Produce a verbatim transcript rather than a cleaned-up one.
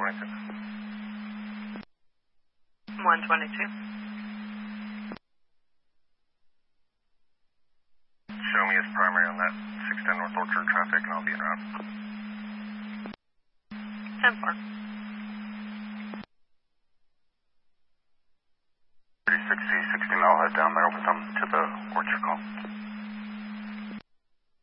twenty-two. one twenty-two. Show me as primary on that six ten North Orchard traffic, and I'll be en route. ten four. thirty-six C, sixty mile head down there with them to the Orchard call.